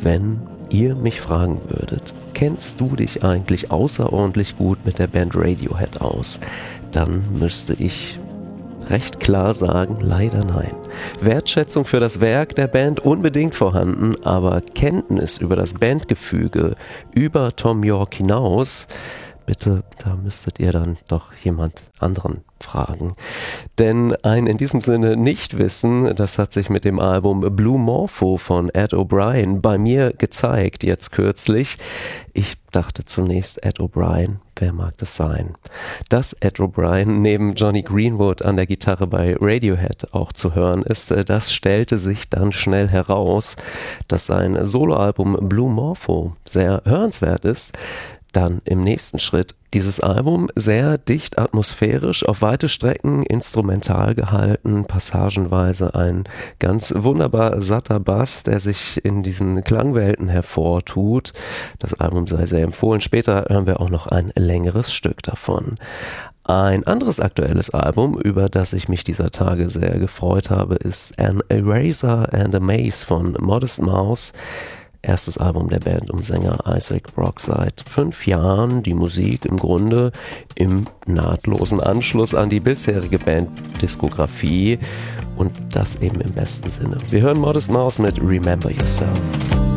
wenn ihr mich fragen würdet, kennst du dich eigentlich außerordentlich gut mit der Band Radiohead aus? Dann müsste ich recht klar sagen, leider nein. Wertschätzung für das Werk der Band unbedingt vorhanden, aber Kenntnis über das Bandgefüge, über Thom Yorke hinaus, bitte, da müsstet ihr dann doch jemand anderen fragen. Denn ein in diesem Sinne Nichtwissen, das hat sich mit dem Album Blue Morpho von Ed O'Brien bei mir gezeigt, jetzt kürzlich. Ich dachte zunächst, Ed O'Brien, wer mag das sein? Dass Ed O'Brien neben Johnny Greenwood an der Gitarre bei Radiohead auch zu hören ist, das stellte sich dann schnell heraus, dass sein Soloalbum Blue Morpho sehr hörenswert ist. Dann im nächsten Schritt dieses Album sehr dicht atmosphärisch, auf weite Strecken instrumental gehalten, passagenweise ein ganz wunderbar satter Bass, der sich in diesen Klangwelten hervortut. Das Album sei sehr empfohlen. Später hören wir auch noch ein längeres Stück davon. Ein anderes aktuelles Album, über das ich mich dieser Tage sehr gefreut habe, ist An Eraser and a Maze von Modest Mouse. Erstes Album der Band um Sänger Isaac Brock seit 5 Jahren. Die Musik im Grunde im nahtlosen Anschluss an die bisherige Banddiskografie und das eben im besten Sinne. Wir hören Modest Mouse mit Remember Yourself.